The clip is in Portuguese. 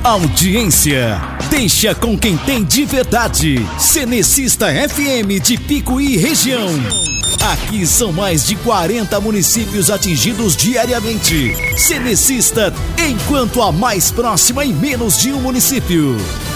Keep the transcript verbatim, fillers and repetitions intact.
Audiência, deixa com quem tem de verdade. Cenecista F M de Picuí região. Aqui são mais de quarenta municípios atingidos diariamente. Cenecista, enquanto a mais próxima em menos de um município.